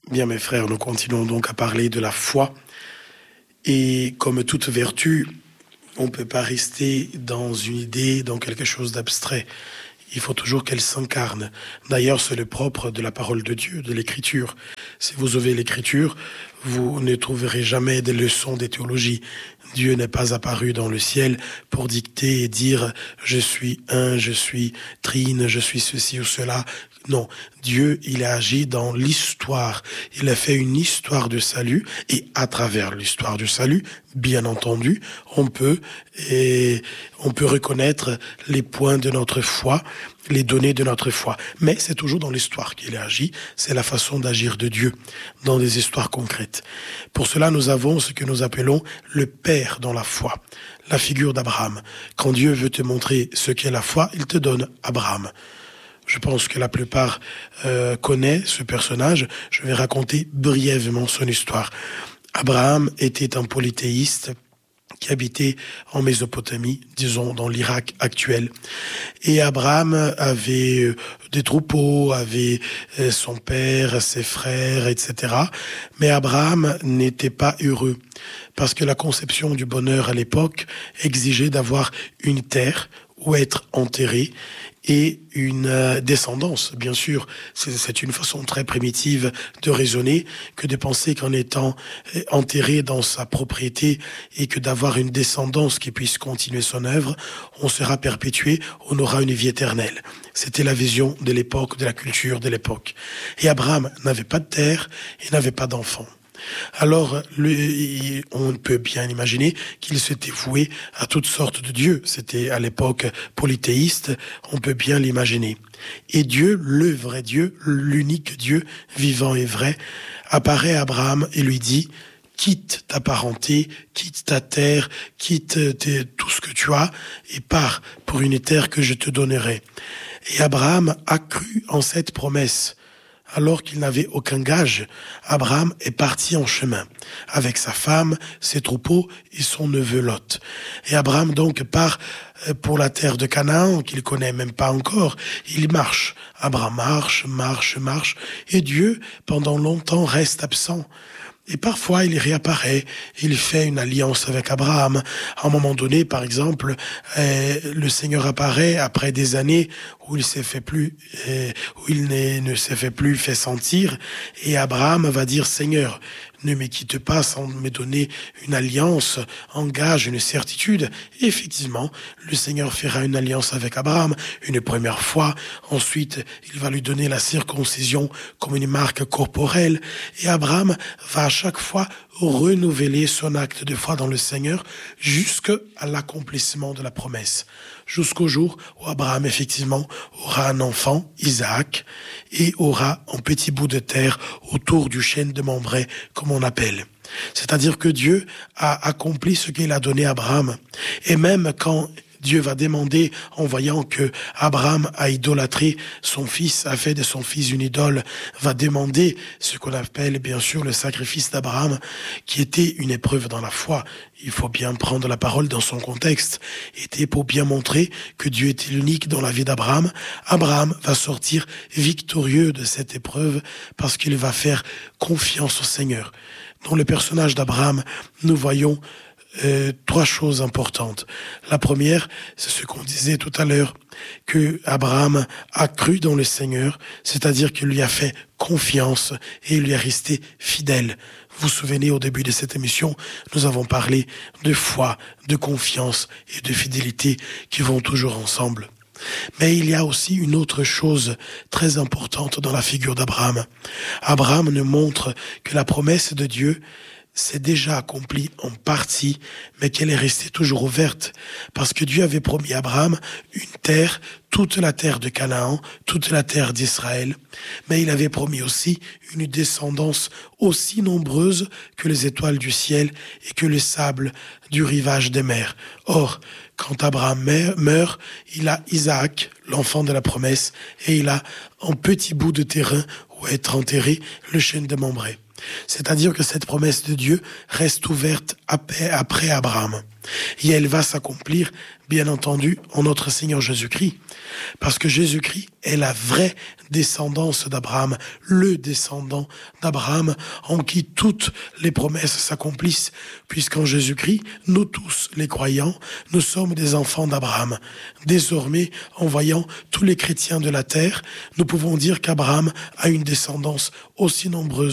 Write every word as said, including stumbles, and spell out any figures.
Bien mes frères, nous continuons donc à parler de la foi. Et comme toute vertu, on ne peut pas rester dans une idée, dans quelque chose d'abstrait. Il faut toujours qu'elle s'incarne. D'ailleurs, c'est le propre de la parole de Dieu, de l'Écriture. Si vous ouvrez l'Écriture, vous ne trouverez jamais des leçons de théologie. Dieu n'est pas apparu dans le ciel pour dicter et dire « je suis un, je suis trine, je suis ceci ou cela ». Non, Dieu, il a agi dans l'histoire. Il a fait une histoire de salut et à travers l'histoire du salut, bien entendu, on peut, et on peut reconnaître les points de notre foi, les données de notre foi. Mais c'est toujours dans l'histoire qu'il a agi. C'est la façon d'agir de Dieu dans des histoires concrètes. Pour cela, nous avons ce que nous appelons le Père dans la foi, la figure d'Abraham. Quand Dieu veut te montrer ce qu'est la foi, il te donne Abraham. Je pense que la plupart euh, connaissent ce personnage. Je vais raconter brièvement son histoire. Abraham était un polythéiste qui habitait en Mésopotamie, disons dans l'Irak actuel. Et Abraham avait des troupeaux, avait son père, ses frères, et cetera. Mais Abraham n'était pas heureux parce que la conception du bonheur à l'époque exigeait d'avoir une terre où être enterré et une euh, descendance, bien sûr. C'est, c'est une façon très primitive de raisonner que de penser qu'en étant enterré dans sa propriété et que d'avoir une descendance qui puisse continuer son œuvre, on sera perpétué, on aura une vie éternelle. C'était la vision de l'époque, de la culture de l'époque. Et Abraham n'avait pas de terre et n'avait pas d'enfant. Alors, le, on peut bien imaginer qu'il s'était voué à toutes sortes de dieux. C'était à l'époque polythéiste, on peut bien l'imaginer. Et Dieu, le vrai Dieu, l'unique Dieu, vivant et vrai, apparaît à Abraham et lui dit « Quitte ta parenté, quitte ta terre, quitte tes, tout ce que tu as et pars pour une terre que je te donnerai. » Et Abraham a cru en cette promesse. Alors qu'il n'avait aucun gage, Abraham est parti en chemin avec sa femme, ses troupeaux et son neveu Lot. Et Abraham donc part pour la terre de Canaan qu'il connaît même pas encore. Il marche. Abraham marche, marche, marche. Et Dieu, pendant longtemps, reste absent. Et parfois, il réapparaît, il fait une alliance avec Abraham. À un moment donné, par exemple, euh, le Seigneur apparaît après des années où il s'est fait plus, euh, où il ne s'est fait plus fait sentir, et Abraham va dire « Seigneur, ne me quitte pas sans me donner une alliance, engage une certitude. » Et effectivement, le Seigneur fera une alliance avec Abraham une première fois. Ensuite, il va lui donner la circoncision comme une marque corporelle. Et Abraham va à chaque fois renouveler son acte de foi dans le Seigneur jusqu'à l'accomplissement de la promesse. Jusqu'au jour où Abraham, effectivement, aura un enfant, Isaac, et aura un petit bout de terre autour du chêne de Mambré, comme on appelle. C'est-à-dire que Dieu a accompli ce qu'il a donné à Abraham. Et même quand Dieu va demander, en voyant que Abraham a idolâtré son fils, a fait de son fils une idole, va demander ce qu'on appelle bien sûr le sacrifice d'Abraham, qui était une épreuve dans la foi. Il faut bien prendre la parole dans son contexte. Était pour bien montrer que Dieu était l'unique dans la vie d'Abraham. Abraham va sortir victorieux de cette épreuve parce qu'il va faire confiance au Seigneur. Dans le personnage d'Abraham, nous voyons Euh, trois choses importantes. La première, c'est ce qu'on disait tout à l'heure, que Abraham a cru dans le Seigneur, c'est-à-dire qu'il lui a fait confiance et il lui est resté fidèle. Vous vous souvenez, au début de cette émission, nous avons parlé de foi, de confiance et de fidélité qui vont toujours ensemble. Mais il y a aussi une autre chose très importante dans la figure d'Abraham. Abraham nous montre que la promesse de Dieu c'est déjà accompli en partie, mais qu'elle est restée toujours ouverte, parce que Dieu avait promis à Abraham une terre, toute la terre de Canaan, toute la terre d'Israël, mais il avait promis aussi une descendance aussi nombreuse que les étoiles du ciel et que le sable du rivage des mers. Or, quand Abraham meurt, il a Isaac, l'enfant de la promesse, et il a un petit bout de terrain où être enterré, le chêne de Mambré. C'est-à-dire que cette promesse de Dieu reste ouverte après, après Abraham. Et elle va s'accomplir, bien entendu, en notre Seigneur Jésus-Christ. Parce que Jésus-Christ est la vraie descendance d'Abraham, le descendant d'Abraham, en qui toutes les promesses s'accomplissent. Puisqu'en Jésus-Christ, nous tous, les croyants, nous sommes des enfants d'Abraham. Désormais, en voyant tous les chrétiens de la terre, nous pouvons dire qu'Abraham a une descendance aussi nombreuse